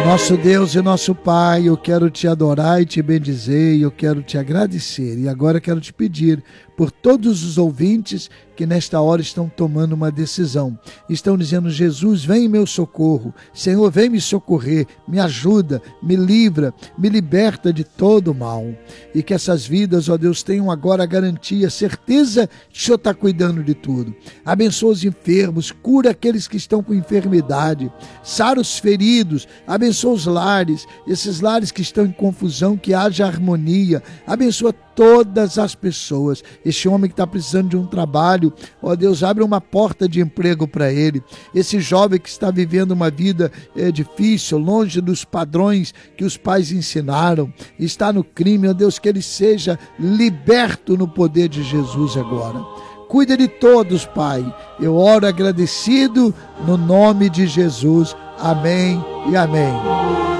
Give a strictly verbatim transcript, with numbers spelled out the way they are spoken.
Nosso Deus e nosso Pai, eu quero te adorar e te bendizer, e eu quero te agradecer. E agora quero te pedir por todos os ouvintes que nesta hora estão tomando uma decisão. Estão dizendo: Jesus, vem em meu socorro. Senhor, vem me socorrer, me ajuda, me livra, me liberta de todo o mal. E que essas vidas, ó Deus, tenham agora a garantia, a certeza que o Senhor está cuidando de tudo. Abençoa os enfermos, cura aqueles que estão com enfermidade, sara os feridos, abençoa os lares, esses lares que estão em confusão, que haja harmonia. Abençoa todas as pessoas. Este homem que está precisando de um trabalho, ó Deus, abre uma porta de emprego para ele. Esse jovem que está vivendo uma vida é, difícil, longe dos padrões que os pais ensinaram, está no crime, ó Deus, que ele seja liberto no poder de Jesus agora. Cuida de todos, Pai. Eu oro agradecido no nome de Jesus. Amém e amém.